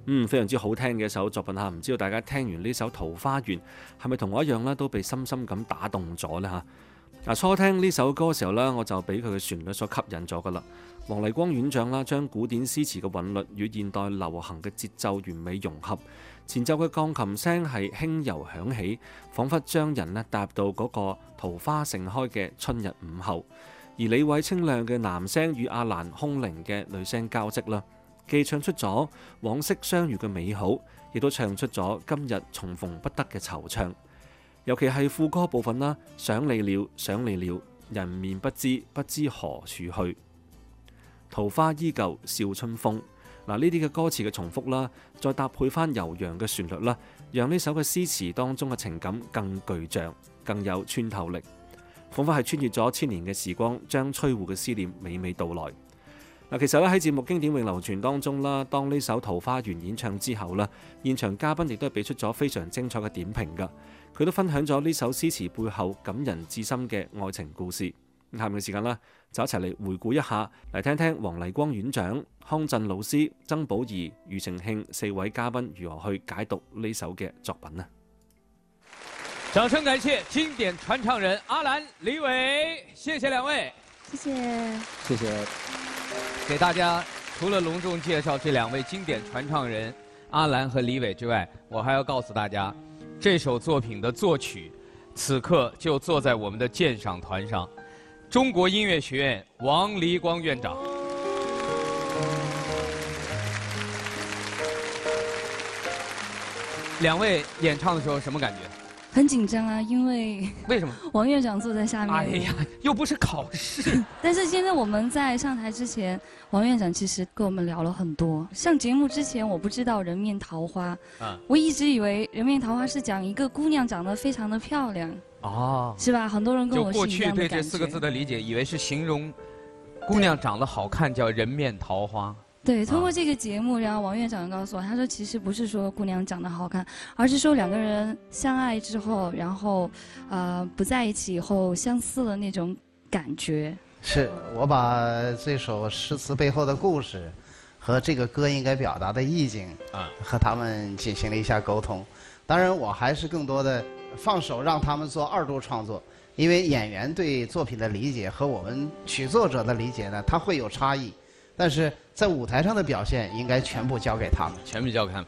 非常之好聽嘅一首作品嚇，唔知道大家聽完呢首《桃花源》係咪同我一樣咧，都被深深咁打動咗呢？嚇？初聽呢首歌嘅時候呢，我就俾佢嘅旋律所吸引咗噶啦。黃麗光院長啦，將古典詩詞嘅韻律與現代流行嘅節奏完美融合，前奏嘅鋼琴聲係輕柔響起，彷彿將人咧帶入到嗰個桃花盛開嘅春日午後。而李偉清亮嘅男聲與阿蘭空靈嘅女聲交織啦，既唱出咗往昔相遇嘅美好，亦都唱出咗今日重逢不得嘅惆悵。尤其係副歌部分啦，想你了，想你了，人面不知，不知何處去。桃花依舊笑春風。嗱，呢啲嘅歌詞嘅重複啦，再搭配翻悠揚嘅旋律啦，讓呢首嘅詩詞當中嘅情感更具象，更有穿透力，彷彿係穿越咗千年嘅時光，將崔護嘅思念娓娓道來。其實咧喺節目經典永流傳當中啦，當呢首《桃花源》演唱之後啦，現場嘉賓亦都係俾出咗非常精彩嘅點評㗎。佢都分享咗呢首詩詞背後感人至深嘅愛情故事。下面嘅時間啦，就一齊嚟回顧一下，嚟聽聽黃麗光院長、康震老師、曾寶儀、庾澄慶4位嘉賓如何去解讀呢首嘅作品啊！ 掌聲感謝經典傳唱人阿蘭、李偉，謝謝兩位， 謝謝， 謝謝。 給大家除了隆重介紹這兩位經典傳唱人阿蘭和李偉之外，我還要告訴大家，這首作品的作曲此刻就坐在我們的鑑賞團上，中國音樂學院王黎光院長。兩位演唱的時候什麼感覺？ 很緊張啊，因為為什麼？ 王院長坐在下面。 哎呀，又不是考試。 但是現在我們在上台之前，王院長其實跟我們聊了很多。上節目之前，我不知道人面桃花，我一直以為人面桃花是講一個姑娘長得非常的漂亮。哦，是吧？很多人跟我是一樣的感覺。 就過去對這4個字的理解，以為是形容姑娘長得好看，叫人面桃花。 對，通過這個節目，然後王院長告訴我，他說其實不是說姑娘長得好看，而是說兩個人相愛之後，然後不在一起以後相似的那種感覺。 是我把這首詩詞背後的故事和這個歌應該表達的意境和他們進行了一下溝通。當然，我還是更多的放手讓他們做2度創作，因為演員對作品的理解和我們曲作者的理解呢，它會有差異。但是在舞台上的表現應該全部交給他們， 全部交給他們。